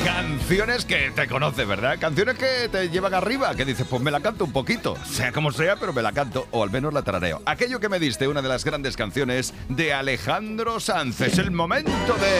Canciones que te conoces, ¿verdad? Canciones que te llevan arriba, que dices, pues me la canto un poquito, sea como sea, pero me la canto, o al menos la tarareo. Aquello que me diste, una de las grandes canciones de Alejandro Sanz. Es el momento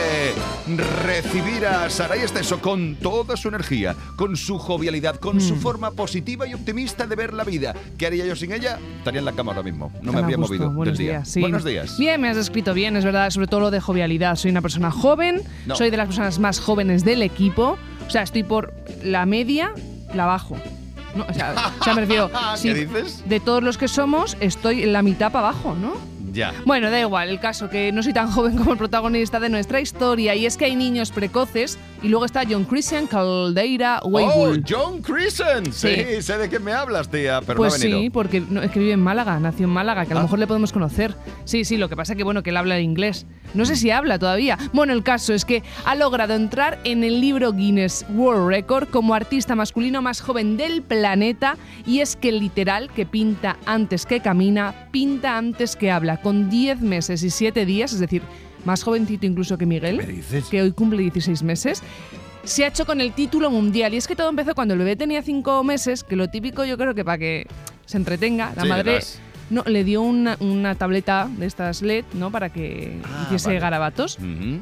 de recibir a Saray Esteso con toda su energía, con su jovialidad, con su forma positiva y optimista de ver la vida. ¿Qué haría yo sin ella? Estaría en la cama ahora mismo, no me habría movido Buenos del día. días, sí. Buenos días. Bien, me has descrito bien, es verdad, sobre todo lo de jovialidad. Soy una persona joven, soy de las personas más jóvenes del equipo. O sea, estoy por la media, la bajo. No, o sea me refiero... ¿Qué dices? De todos los que somos, estoy en la mitad para abajo, ¿no? Ya. Bueno, da igual, el caso que no soy tan joven como el protagonista de nuestra historia, y es que hay niños precoces, y luego está John Christian Caldeira Weibull. ¡Oh, John Christian! Sí, sé de qué me hablas, tía, pero pues no ha venido. Sí, porque es que vive en Málaga, nació en Málaga, que a lo mejor le podemos conocer. Sí, lo que pasa es que, bueno, que él habla inglés. No sé si habla todavía. Bueno, el caso es que ha logrado entrar en el libro Guinness World Record como artista masculino más joven del planeta, y es que literal, que pinta antes que camina, pinta antes que habla, con 10 meses y 7 días, es decir, más jovencito incluso que Miguel, ¿Qué me dices? que hoy cumple 16 meses, se ha hecho con el título mundial. Y es que todo empezó cuando el bebé tenía 5 meses, que lo típico yo creo que para que se entretenga, la madre le dio una tableta de estas LED, ¿no? Para que hiciese garabatos.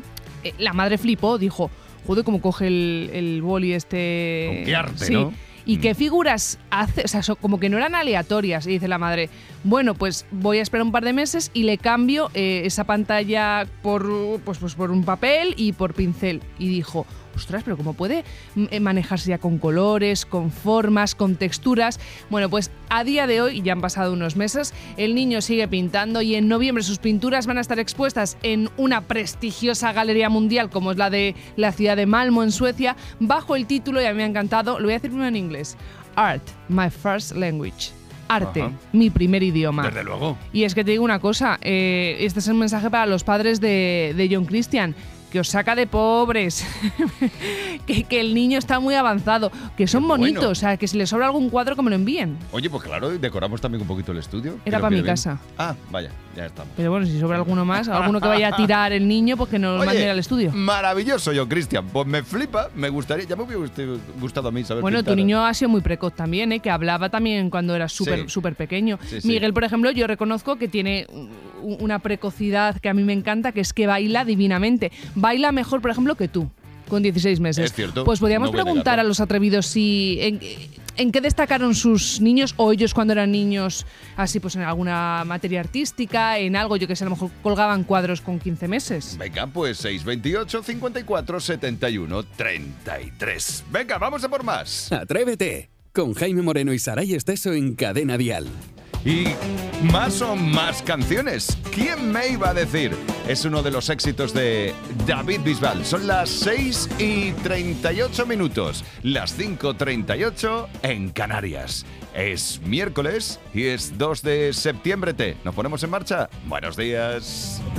La madre flipó, dijo, joder, cómo coge el boli este... Con qué arte, ¿no? ¿Y qué figuras hace? O sea, como que no eran aleatorias. Y dice la madre, bueno, pues voy a esperar un par de meses y le cambio esa pantalla por un papel y por pincel. Y dijo, ostras, pero ¿cómo puede manejarse ya con colores, con formas, con texturas? Bueno, pues a día de hoy, ya han pasado unos meses, el niño sigue pintando, y en noviembre sus pinturas van a estar expuestas en una prestigiosa galería mundial como es la de la ciudad de Malmö, en Suecia, bajo el título, y a mí me ha encantado, lo voy a decir primero en inglés: Art, my first language. Arte, mi primer idioma. Desde luego. Y es que te digo una cosa, este es un mensaje para los padres de John Christian, que os saca de pobres, que el niño está muy avanzado, que son bonitos, o sea, que si les sobra algún cuadro que me lo envíen. Oye, pues claro, decoramos también un poquito el estudio. Era para mi casa. Ah, vaya, ya estamos. Pero bueno, si sobra alguno más, alguno que vaya a tirar el niño, pues que nos lo manden al estudio. Maravilloso, John Christian. Pues me flipa, me gustaría, ya me hubiera gustado a mí saber Bueno, pintar. Tu niño ha sido muy precoz también, que hablaba también cuando era súper pequeño. Sí. Miguel, por ejemplo, yo reconozco que tiene una precocidad que a mí me encanta, que es que baila divinamente. Baila mejor, por ejemplo, que tú, con 16 meses. Es cierto. Pues podríamos preguntar a los atrevidos si en qué destacaron sus niños, o ellos cuando eran niños, así pues en alguna materia artística, en algo, yo que sé, a lo mejor colgaban cuadros con 15 meses. Venga, pues 628 54 71 33. Venga, vamos a por más. Atrévete, con Jaime Moreno y Saray Esteso en Cadena Dial. Y más o más canciones. ¿Quién me iba a decir? Es uno de los éxitos de David Bisbal. Son las 6:38, las 5:38 en Canarias. Es miércoles y es 2 de septiembre. ¿Nos ponemos en marcha? Buenos días.